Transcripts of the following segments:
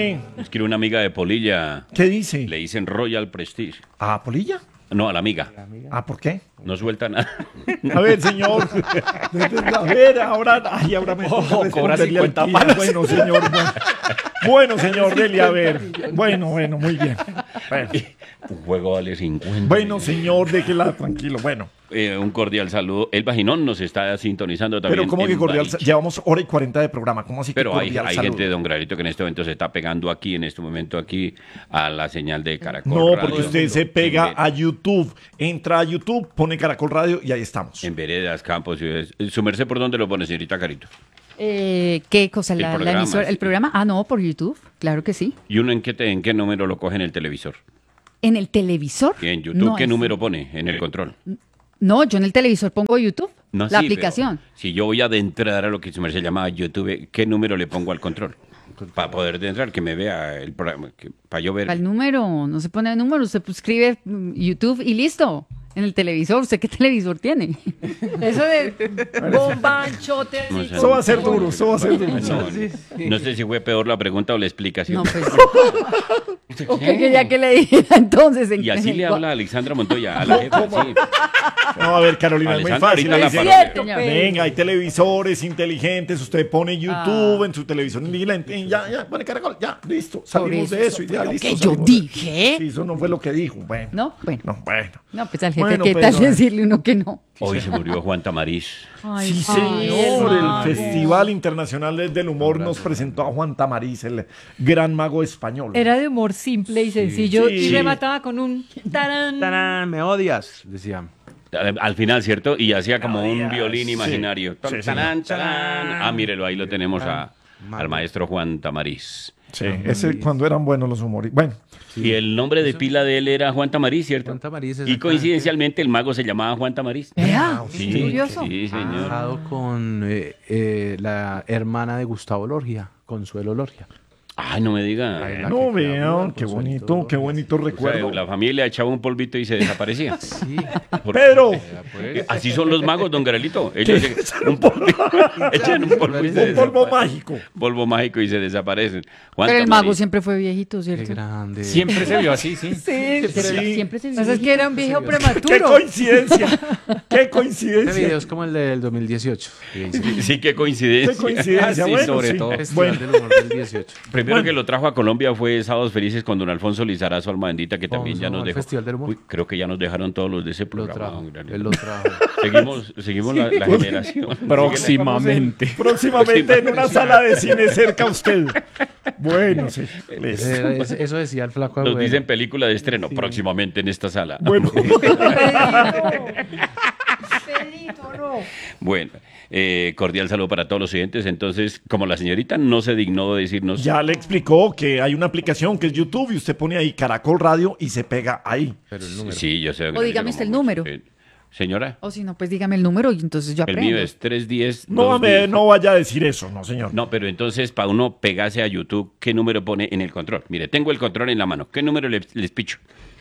Dígame. Es que una amiga de Polilla. ¿Qué dice? Le dicen Royal Prestige. ¿A Polilla? No, a la amiga. ¿Ah, por qué? No suelta nada. A ver, señor. A ver, ahora me toca cobra responderle 50 al tío. palos. Bueno, señor. Bueno, señor, dele a ver. Bueno, muy bien. Bueno, Un juego vale 50. bueno, señor, déjela tranquilo. Bueno, Un cordial saludo. El Vaginón nos está sintonizando también. pero ¿cómo que en cordial? Balich. Llevamos hora y 40 de programa. ¿Cómo así que Pero hay cordial saludo? gente de Don Gravito que en este momento se está pegando aquí, en este momento aquí, a la señal de Caracol No, Radio. porque usted se pega En a YouTube. Entra a YouTube, pone Caracol Radio y ahí estamos. En veredas, campos, ciudades. ¿Su merced por dónde lo pone, señorita Carito? ¿Qué cosa? El ¿La programa, emisora? sí. ¿El programa? Ah, no, por YouTube. Claro que sí. ¿Y uno en qué número lo coge en el televisor? ¿En el televisor? ¿Y en YouTube No, qué es- número pone en el control? No, yo en el televisor pongo YouTube. No, la sí, pero aplicación. si yo voy a adentrar a lo que su merced llama YouTube, ¿qué número le pongo al control? Para poder entrar, que me vea el programa, para yo ver. Al número, no se pone el número, usted escribe YouTube y listo. En el televisor, ¿usted qué televisor tiene? Eso de bombanchote. No sé. Eso va a ser duro, eso va a ser duro. No sé si fue peor la pregunta o la explicación. No, pues. Ok, que ya que le dije entonces. Y así le habla a Alexandra Montoya, a la jefa, sí. No, a ver, Carolina, es muy Alessandra, fácil. ahorita le la dice, parodia. Señor. venga, hay televisores inteligentes, usted pone YouTube en su televisor inteligente, y ya, pone Caracol, ya, listo, salimos Por de eso, eso y ya, lo listo. que yo salimos de- dije. Sí, eso no fue lo que dijo, bueno. ¿No? Bueno. No, bueno. No, pues al jefe, Bueno, ¿qué pero, tal decirle uno que no? Hoy se murió Juan Tamariz. Ay, Sí, señor, el Festival Internacional del Humor nos presentó a Juan Tamariz, el gran mago español. Era de humor simple y sencillo Sí. y remataba con un tarán. ¡Tarán! Me odias, decía. Al final, ¿cierto? Y hacía como un violín imaginario. Sí, sí. Tarán, tarán. Ah, mírelo, ahí lo tenemos al maestro Juan Tamariz. Sí, ese cuando eran buenos los humoristas. Bueno, Y el nombre de pila de él era Juan Tamariz, ¿cierto? Juan Tamariz, Y exactamente. coincidencialmente el mago se llamaba Juan Tamariz. Vea, Sí, curioso. sí, señor. Trabajado con la hermana de Gustavo Lorgia, Consuelo Lorgia. Ay, no me diga. no que vean, habló, qué Consuelito bonito, qué bonito O sea, recuerdo. la familia echaba un polvito y se desaparecía. Sí. Pedro, Así son los magos, don Garelito. Ellos un echan un polvo, y se un polvo desaparecen. mágico. Polvo mágico y se desaparecen. Juan Pero el mago Tamariz. siempre fue viejito, Qué ¿cierto? grande. Siempre se vio así, sí. Sí, Sí. Siempre se Pasa es que era un viejo ¡Qué prematuro. coincidencia! ¡Qué Este coincidencia! video es como el del 2018. Sí, qué ¡Qué coincidencia. coincidencia! Sí, Bueno, sobre sí. todo. Festival Bueno, del humor del 18. Primero que lo trajo a Colombia fue Sábados Felices con don Alfonso Lizarazo, alma bendita, que también Vamos ya a nos al dejó. Festival del Humor. Uy, creo que ya nos dejaron todos los de ese Lo programa. trajo. don Garelito. Él lo trajo. Seguimos la generación. Próximamente. próximamente en una sala de cine cerca a usted. Bueno, sí. listo. Eso decía el flaco Nos Agüero. dicen película de estreno próximamente en esta sala. Bueno, Pedrito, no. Bueno, cordial saludo para todos los oyentes. Entonces, como la señorita no se dignó de decirnos, ya le explicó que hay una aplicación que es YouTube y usted pone ahí Caracol Radio y se pega ahí. Pero el número. sí, yo sé. don O dígame Garelito, usted el como número. Señora, O si no, pues dígame el número y entonces yo el aprendo. mío es 310. No vaya a decir eso, no, señor. No, pero entonces para uno pegarse a YouTube, ¿qué número pone en el control? Mire, tengo el control en la mano. ¿Qué número les picho?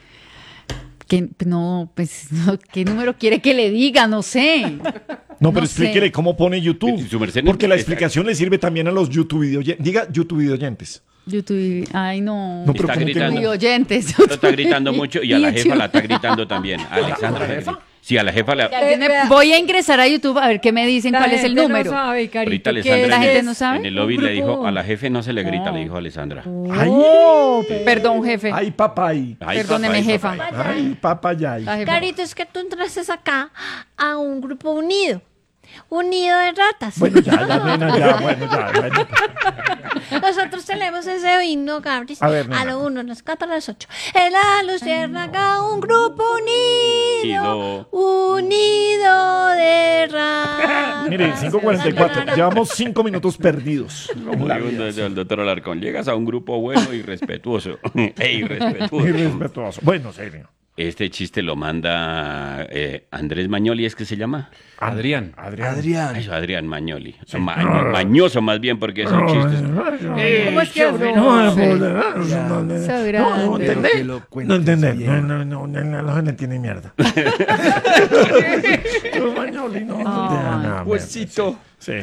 No, pues, no, ¿qué número quiere que le diga? No sé. No, pero No explíquele sé. cómo pone YouTube. Su merced no Porque la está- explicación le sirve también a los YouTube videoyentes. Diga YouTube videoyentes. YouTube, ay no. No, pero Está ¿cómo que gritando. no? Y oyentes. Lo está gritando mucho y a la jefa YouTube. la está gritando también. Alexandra. Sí, a la jefa la... Voy a ingresar a YouTube a ver qué me dicen, cuál es el número. No sabe, Carito, Ahorita ¿qué Alexandra la en gente el- no sabe? en el lobby Un le dijo, grupo. a la jefe no se le grita, le dijo Alexandra. Ay, Perdón, jefe. ay, papay. Ay, Perdóneme, papá, jefa. papá. Ay, papayay. La jefa. Carito, es que tú entraste acá a un grupo unido. Un nido de ratas. Bueno, ya, nena, ya, bueno, ya. Bueno. Nosotros tenemos ese himno, Gabris. A ver, nena. A lo 1, a las 4, a las 8. En la luciérnaga, un grupo unido. Unido de ratas. Mire, 5:44. Llevamos 5 minutos perdidos. Como dijo el doctor Alarcón, llegas a un grupo bueno y respetuoso. Irrespetuoso. Irrespetuoso. Bueno, serio. Este chiste lo manda Andrés Mañoli, ¿es que se llama? Adrián. Adrián. Eso, Adrián Mañoli. Mañoso más bien porque es un chiste. ¿Cómo es que hace? No, ¿entendés? que lo cuentes No entendés. bien. No, la gente tiene mierda. Mañoli, no. Ay, no, Huesito. Sí.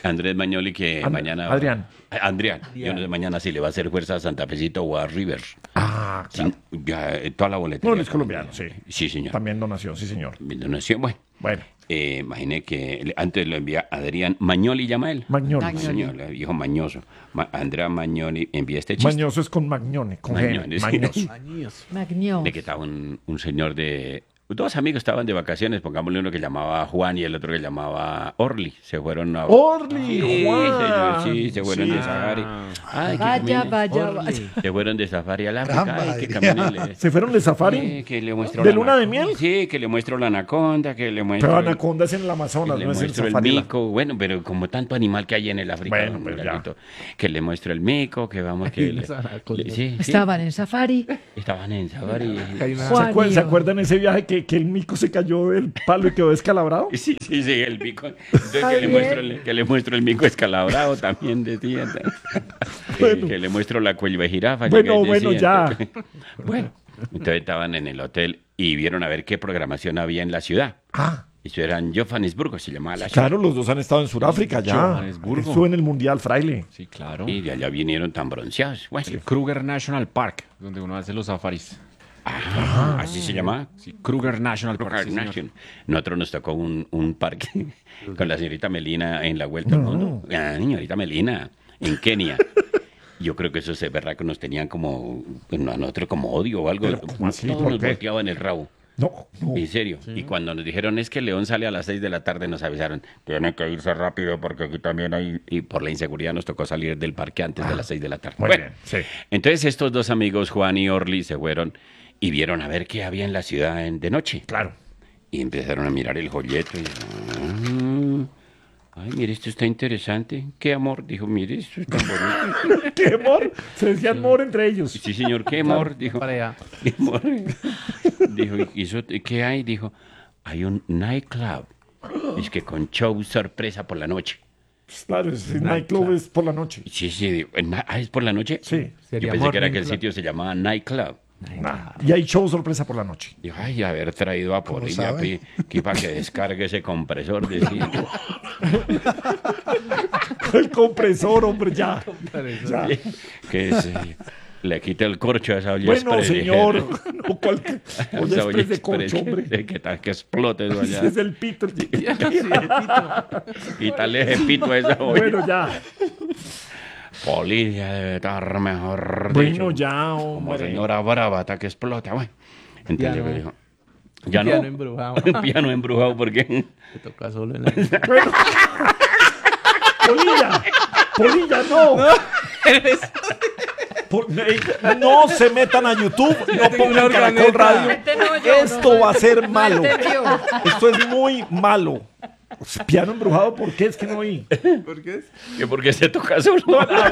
Andrés Magnoli que mañana... Adrián. Adrián. Yo no sé mañana si le va a hacer fuerza a Santa Fecito o a River. Ah, claro. Ya, toda la boletería. No, él es colombiano, sí. Sí, señor. También donación, sí, señor. Mi donación, bueno. Bueno, Imaginé que antes lo envía Adrián Magnoli, llama él. Magnoni. Señor, hijo mañoso. Andrea Magnoli envía este chiste. Mañoso es con Magnone, con Magnone, G. sí. Mañoso. Magno. De que estaba un señor de... Dos amigos estaban de vacaciones, pongámosle uno que llamaba Juan y el otro que llamaba Orly. Se fueron a... Orly, Sí, Juan. señor, sí, se fueron Sí. de safari. Ay, que Vaya, camine. vaya, vaya. Se fueron de safari al África. Caramba, Ay, que Adrián. camine. ¿Se fueron de safari? Sí, que le muestro ¿De la luna de anaconda. miel? Sí, que le muestro la anaconda, que le muestro... Pero el- Anaconda es en el Amazonas, le no es en muestro el safari. mico, bueno, pero como tanto animal que hay en el África, Bueno, don pues ya. Granito, que le muestro el mico, que vamos, que las anacondas. sí, Estaban en safari. estaban en safari. Hay una- Juan. ¿Se acuerdan ese viaje que el mico se cayó del palo y quedó descalabrado? Sí, el mico. Entonces que le muestro el mico escalabrado también decía. Bueno. Que le muestro la cuello de jirafa. Bueno, llega y bueno, decía. ya. Bueno, entonces estaban en el hotel y vieron a ver qué programación había en la ciudad. Ah, Eso era en Johannesburgo, se llamaba la ciudad. claro, los dos han estado en Sudáfrica ya. Johannesburgo. Estuvo en el Mundial, Fraile. Sí, claro. Y de allá vinieron tan bronceados. Bueno, El Kruger National Park, donde uno hace los safaris. así se llamaba. Sí, Kruger National Park. sí, señor. Nation. Nosotros nos tocó un parque con la señorita Melina en la vuelta al mundo. La señorita Melina en Kenia. Yo creo que esos berracos nos tenían como, a nosotros como odio o algo. Pero, ¿cómo así? Todos ¿Por nos qué? volteaban el rabo. No, no. En serio. Y cuando nos dijeron es que León sale a las 6 de la tarde, nos avisaron, tienen que irse rápido porque aquí también hay... Y por la inseguridad nos tocó salir del parque antes de las 6 de la tarde. Muy Bueno, bien, sí. entonces estos dos amigos, Juan y Orly, se fueron y vieron a ver qué había en la ciudad de noche. Claro. Y empezaron a mirar el folleto y... Ay, mire, esto está interesante. ¿Qué amor? Dijo, mire, esto es tan bonito. ¿Qué amor? Se decían amor entre ellos. Sí, señor, ¿qué amor? Dijo. Para allá. ¿Qué amor? Dijo, ¿y eso qué hay? Dijo, hay un nightclub. Es que con show sorpresa por la noche. Claro, ese nightclub es por la noche. Sí, digo, ¿es por la noche? Sí. Sería Yo pensé que era Morning que el Club. sitio se llamaba nightclub. Y hay show sorpresa por la noche. Dijo, ay, haber traído a Polilla sabe? que para que descargue ese compresor. Decía. El compresor, hombre, ya. Ya. Que le quite el corcho a esa olla Bueno, express, señor. dijeron. No, cualquier. Oye, Esa olla express de express, corcho, hombre. que explote eso Ese allá. es el pito. Quítale ese pito a esa olla. Bueno, ya. Polilla debe estar mejor Bueno, dicho, ya, como hombre. señora brava hasta que explota. Bueno, entonces Piano. yo dijo, ya Piano no. embrujado. Piano embrujado porque Te toca solo en el... Polilla. Polilla, no. No se metan a YouTube, no pongan Caracol Radio. Este no yo, Esto va a ser malo. entendió. Esto es muy malo. Piano embrujado, ¿por qué? Es que no oí. ¿Por qué? que porque se toca solo.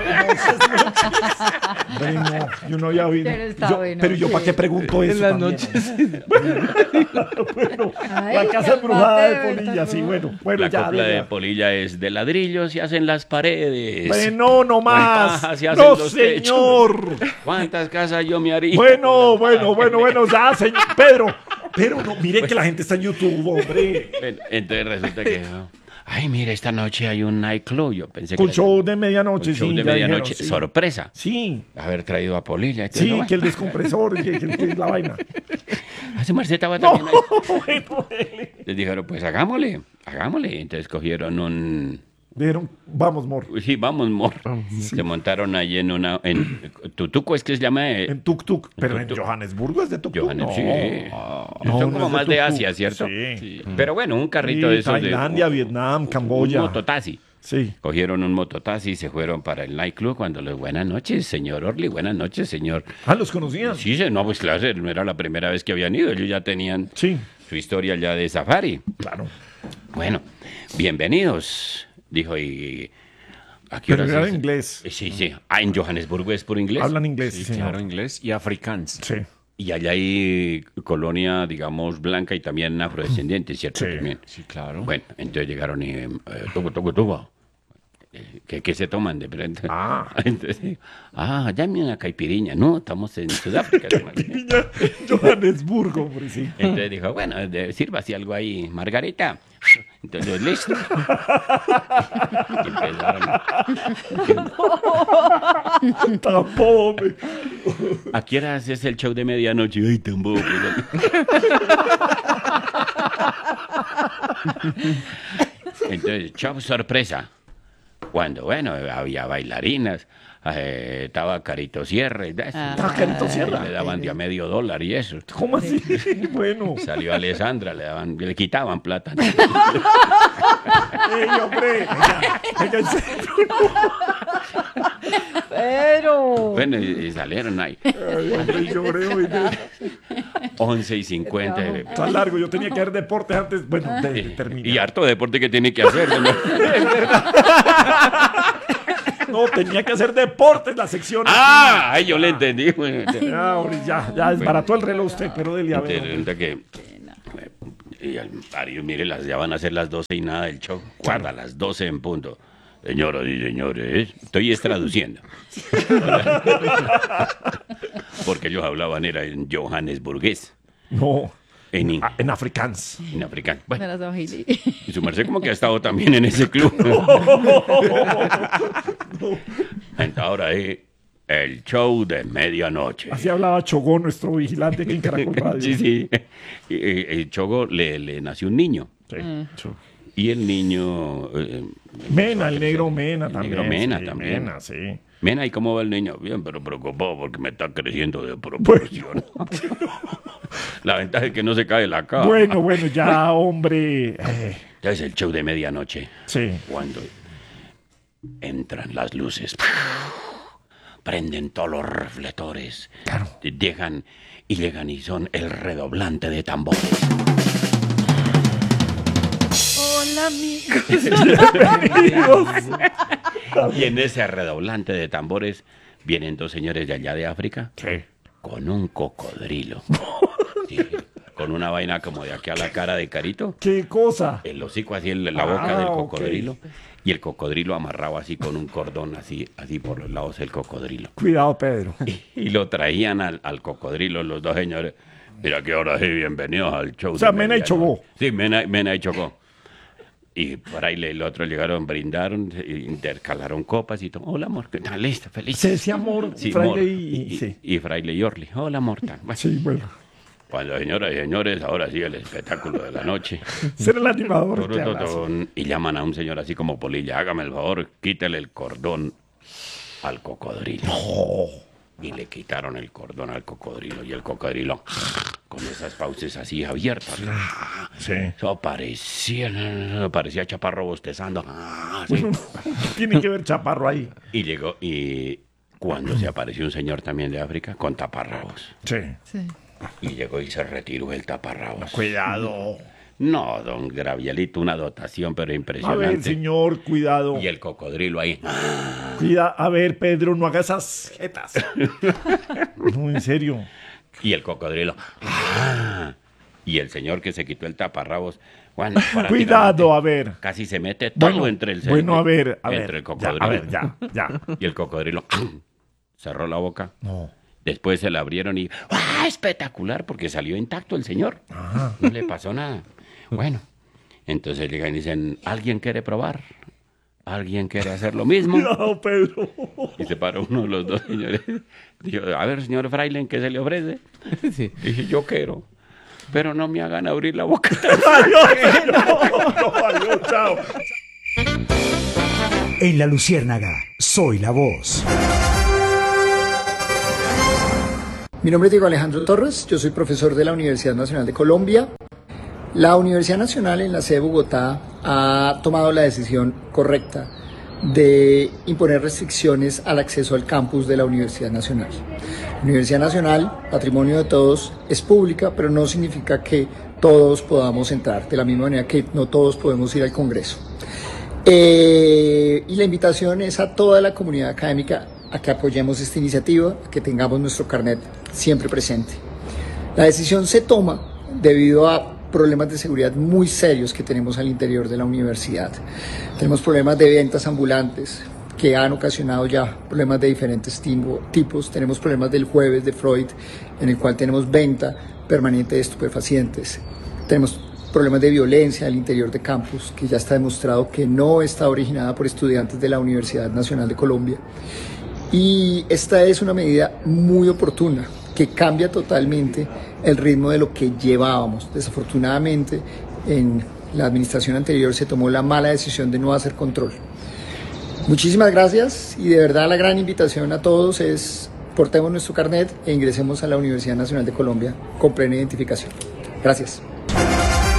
Bueno, yo no había oído. Pero está Yo- bueno, pero yo, ¿para sí. qué pregunto eso? En las también? noches. Bueno, Ay, la casa qué embrujada de aparte, Polilla, ¿verdad? sí, bueno. Bueno, La ya. copla de ya. Polilla es de ladrillos y hacen las paredes. Bueno, no más. paja se hacen No, los techos. señor. ¿Cuántas casas yo me haría? Bueno, ya, señor. Pero no, mire que la gente está en YouTube, hombre. Bueno, entonces resulta que... Ay, mire, esta noche hay un nightclub. Yo pensé Con que... show de medianoche, un show sí. de ya medianoche. dijeron, sí. Sorpresa. Sí, Haber traído a Polilla. Entonces, sí, no, que el descompresor, que es la vaina. Hace Marceta va No, también ahí. bueno, dele. Les dijeron, pues hagámosle. Entonces cogieron un... Dijeron, vamos, mor. Sí, vamos, mor. Se montaron ahí en una... En Tutuco es que se llama... En Tuk-Tuk. Pero en Tuk-tuk. Johannesburgo es de Tuk-Tuk. Johannes, sí. No, Son no como es de más de tuk-tuk. Asia, ¿cierto? Sí. Pero bueno, un carrito Sí, de esos Tailandia, de... Vietnam, Un Camboya. mototaxi. Sí. Cogieron un mototaxi y se fueron para el nightclub cuando les... Buenas noches, señor Orly. Buenas noches, señor... Ah, ¿los conocían? Sí, no, pues claro, no era la primera vez que habían ido. Ellos ya tenían Sí, su historia ya de safari. claro. Bueno, bienvenidos, dijo, y... ¿A qué Pero horas era es? inglés. Sí, sí. Ah, en Johannesburgo es por inglés. Hablan inglés, sí, Sí, señor. claro, inglés y afrikaans. Sí. Y allá hay colonia, digamos, blanca y también afrodescendiente, ¿cierto? Sí. También. Sí, claro. Bueno, entonces llegaron y... Tubo. ¿Qué se toman de pronto? Ah. Entonces, dame una caipiriña. No, estamos en Sudáfrica. Niña, Johannesburgo, hombre, sí. Entonces dijo, bueno, sirva así algo ahí, Margarita. Entonces, listo. Y empezaron. Tampoco, hombre. ¿A qué hora haces el show de medianoche? Ay, tampoco. Entonces, show sorpresa. Cuando, bueno, había bailarinas, estaba Carito Sierra. ¿Estaba Carito Sierra? Le daban de a $medio y eso. ¿Cómo así? Bueno. Salió Alessandra, le quitaban plata. ¡Ey, hombre! Venga, en serio. Pero. Bueno, y salieron ahí. Ay, hombre, lloré hoy. 11:50. Está largo, yo tenía que ver deportes antes. Bueno, de terminar. Y harto deporte que tiene que hacer, ¿no? No, tenía que hacer deportes la sección. ¡Ah! Ay, yo le entendí. Bueno, Ya, hombre, ya desbarató el reloj usted, pero dele a ver. resulta que... Y al Mario, mire, ya van a ser las 12 y nada del show. Guarda, a las 12 en punto. Señoras y señores, estoy traduciendo. Porque ellos hablaban, era en johannesburgués, No, en en africans. africano. Me Bueno, las ojilí. y su merced como que ha estado también en ese club. Ahora es el show de medianoche. Así hablaba Chogó, nuestro vigilante aquí en Caracol Radio. Sí, sí. Chogo le nació un niño. Sí, Cho- Y el niño... Mena, el negro Mena el también. negro Mena sí, también. Mena, sí. Mena, ¿y cómo va el niño? Bien, pero preocupado porque me está creciendo de proporción. La ventaja es que no se cae la cara. Bueno, ya, hombre. Ya es el show de medianoche. Sí. Cuando entran las luces, prenden todos los reflectores, Claro. dejan y llegan y son el redoblante de tambores. Hola, amigos. Y en ese redoblante de tambores vienen dos señores de allá de África Sí. con un cocodrilo. Sí, con una vaina como de aquí a la cara de Carito. ¿Qué cosa? El hocico así en la boca del ok. cocodrilo. Y el cocodrilo amarrado así con un cordón así por los lados del cocodrilo. Cuidado, Pedro. Y lo traían al cocodrilo los dos señores. Mira que ahora sí, bienvenidos al show. O sea, de Mena y medianoche. Chogó. Sí, Mena y Chogó. Y por ahí el otro llegaron, brindaron, intercalaron copas y todo. Hola, amor, ¿qué tal? Listo, feliz. Se decía amor, Sí, Fraile Mor. y sí. y Fraile y Orly. Hola, amor. Bueno, Sí, bueno. cuando, señoras y señores, ahora sí el espectáculo de la noche. Ser el animador que Turututun, habla así. y llaman a un señor así como Polilla, hágame el favor, quítele el cordón al cocodrilo. Y le quitaron el cordón al cocodrilo, y el cocodrilo, con esas fauces así abiertas, Sí. eso parecía Chaparro bostezando. Sí. Tiene que ver Chaparro ahí. Y llegó, y cuando se apareció un señor también de África con taparrabos, Sí. Sí. y llegó y se retiró el taparrabos. Cuidado. No, don Gravielito, una dotación pero A ver, impresionante. señor, cuidado. Y el cocodrilo ahí. Cuida, a ver, Pedro, no haga esas jetas. No, en serio. Y el cocodrilo. Y el señor que se quitó el taparrabos. Juan, Cuidado, a ver. Casi se mete todo entre el Bueno, a ver, entre el ya, cocodrilo. a ver, ya. Y el cocodrilo cerró la boca. No. Después se la abrieron y ¡ah! Espectacular, porque salió intacto el señor. No le pasó nada. Bueno, entonces llegan y dicen, ¿alguien quiere probar? ¿Alguien quiere hacer lo mismo? Cuidado, Pedro. Y se paró uno de los dos señores. Dijo, a ver, señor Fraile, ¿qué se le ofrece? Sí. Dije, yo quiero, pero no me hagan abrir la boca. Adiós, chao. En La Luciérnaga, soy la voz. Mi nombre es Diego Alejandro Torres, yo soy profesor de la Universidad Nacional de Colombia. La Universidad Nacional en la sede de Bogotá ha tomado la decisión correcta de imponer restricciones al acceso al campus de la Universidad Nacional. La Universidad Nacional, patrimonio de todos, es pública, pero no significa que todos podamos entrar, de la misma manera que no todos podemos ir al Congreso. Y la invitación es a toda la comunidad académica a que apoyemos esta iniciativa, a que tengamos nuestro carnet siempre presente. La decisión se toma debido a problemas de seguridad muy serios que tenemos al interior de la universidad. Tenemos problemas de ventas ambulantes que han ocasionado ya problemas de diferentes tipos. Tenemos problemas del jueves de Freud, en el cual tenemos venta permanente de estupefacientes. Tenemos problemas de violencia al interior de campus, que ya está demostrado que no está originada por estudiantes de la Universidad Nacional de Colombia. Y esta es una medida muy oportuna, que cambia totalmente el ritmo de lo que llevábamos. Desafortunadamente, en la administración anterior se tomó la mala decisión de no hacer control. Muchísimas gracias, y de verdad la gran invitación a todos es: portemos nuestro carnet e ingresemos a la Universidad Nacional de Colombia con plena identificación. Gracias.